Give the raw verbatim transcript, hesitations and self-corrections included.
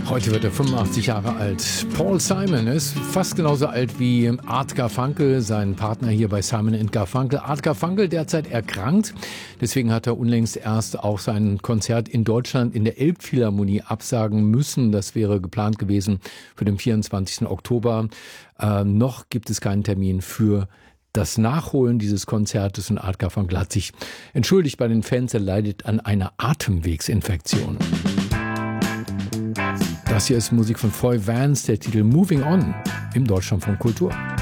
Heute wird er fünfundachtzig Jahre alt. Paul Simon ist fast genauso alt wie Art Garfunkel, sein Partner hier bei Simon and Garfunkel. Art Garfunkel derzeit erkrankt. Deswegen hat er unlängst erst auch sein Konzert in Deutschland in der Elbphilharmonie absagen müssen. Das wäre geplant gewesen für den vierundzwanzigsten Oktober. Äh, noch gibt es keinen Termin für das Nachholen dieses Konzertes. Und Art Garfunkel hat sich entschuldigt bei den Fans. Er leidet an einer Atemwegsinfektion. Das hier ist Musik von Foy Vance, der Titel Moving On im Deutschlandfunk Kultur.